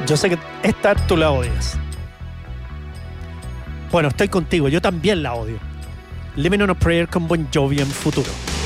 Yo sé que esta tú la odias. Bueno, estoy contigo, yo también la odio. Living on a Prayer con Bon Jovi en futuro.